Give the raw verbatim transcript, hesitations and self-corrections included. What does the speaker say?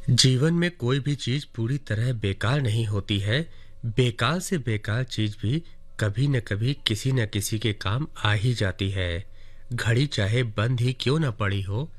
जीवन में कोई भी चीज पूरी तरह बेकार नहीं होती है। बेकार से बेकार चीज भी कभी न कभी किसी न किसी के काम आ ही जाती है। घड़ी चाहे बंद ही क्यों न पड़ी हो,